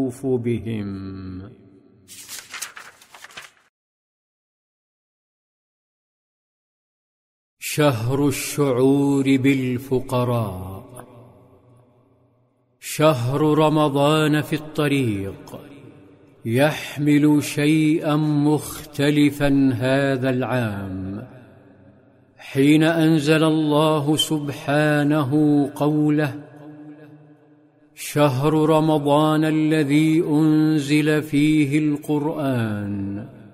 الرؤوف بهم. شهر الشعور بالفقراء. شهر رمضان في الطريق يحمل شيئا مختلفا هذا العام، حين أنزل الله سبحانه قوله: شهر رمضان الذي أنزل فيه القرآن